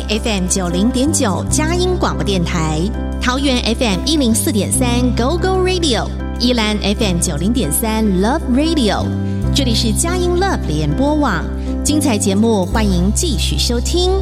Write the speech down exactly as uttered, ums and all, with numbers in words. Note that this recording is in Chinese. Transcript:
F M 九零点九佳音广播电台，桃园 F M 一零四点三 Go Go Radio， 宜兰 F M 九零点三 Love Radio。这里是佳音 Love 联播网，精彩节目欢迎继续收听。